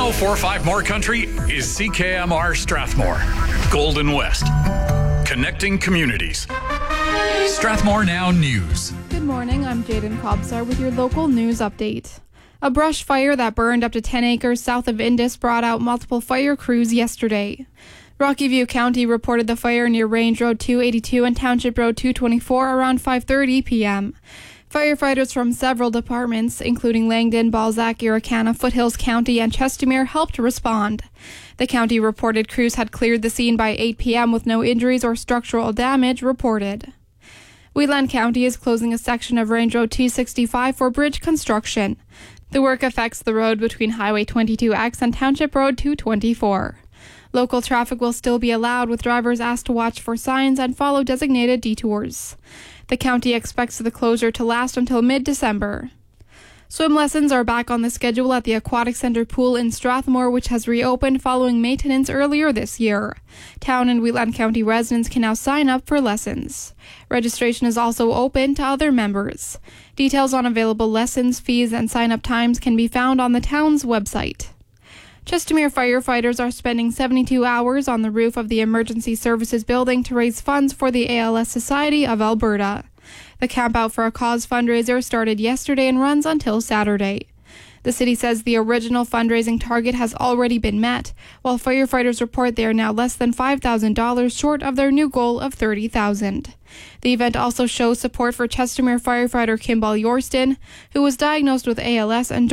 1045 More Country is CKMR Strathmore, Golden West, connecting communities. Strathmore Now News. Good morning, I'm Jaden Kobsar with your local news update. A brush fire that burned up to 10 acres south of Indus brought out multiple fire crews yesterday. Rocky View County reported the fire near Range Road 282 and Township Road 224 around 5:30 p.m. Firefighters from several departments, including Langdon, Balzac, Irricana, Foothills County, and Chestermere, helped respond. The county reported crews had cleared the scene by 8 p.m. with no injuries or structural damage reported. Wheatland County is closing a section of Range Road 265 for bridge construction. The work affects the road between Highway 22X and Township Road 224. Local traffic will still be allowed, with drivers asked to watch for signs and follow designated detours. The county expects the closure to last until mid-December. Swim lessons are back on the schedule at the Aquatic Center pool in Strathmore, which has reopened following maintenance earlier this year. Town and Wheatland County residents can now sign up for lessons. Registration is also open to other members. Details on available lessons, fees, and sign-up times can be found on the town's website. Chestermere firefighters are spending 72 hours on the roof of the Emergency Services Building to raise funds for the ALS Society of Alberta. The Camp Out for a Cause fundraiser started yesterday and runs until Saturday. The city says the original fundraising target has already been met, while firefighters report they are now less than $5,000 short of their new goal of $30,000. The event also shows support for Chestermere firefighter Kimball Yorston, who was diagnosed with ALS and